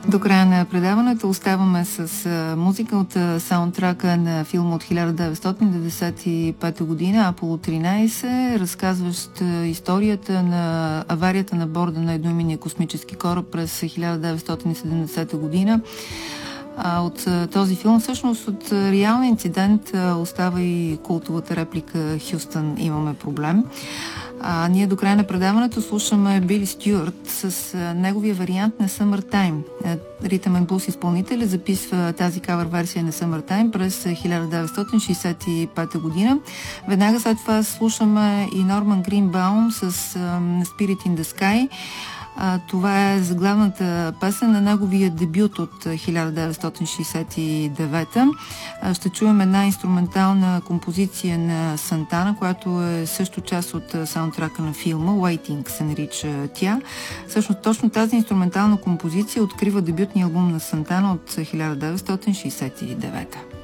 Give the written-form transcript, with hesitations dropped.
До края на предаването оставаме с музика от саундтрака на филма от 1995 година Аполо 13, разказващ историята на аварията на борда на едноименния космически кораб през 1970 година. От този филм, всъщност от реален инцидент, остава и култовата реплика "Хюстън, имаме проблем". Ние до края на предаването слушаме Били Стюарт с неговия вариант на Summertime. Ритъм н блус изпълнителя записва тази кавър версия на Summertime през 1965 година. Веднага след това слушаме и Норман Гринбаум с Spirit in the Sky. Това е заглавната песен на неговия дебют от 1969. Ще чуем една инструментална композиция на Сантана, която е също част от саундтрака на филма. Waiting се нарича тя. Всъщност точно тази инструментална композиция открива дебютния албум на Сантана от 1969.